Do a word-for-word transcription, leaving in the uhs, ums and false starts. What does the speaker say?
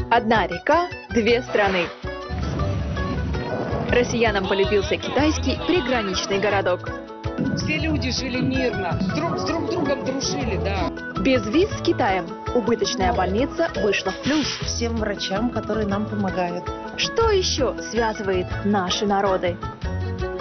Одна река, две страны. Россиянам полюбился китайский приграничный городок. Все люди жили мирно, друг с друг другом дружили, да. Без виз с Китаем убыточная больница вышла в плюс. Всем врачам, которые нам помогают. Что еще связывает наши народы?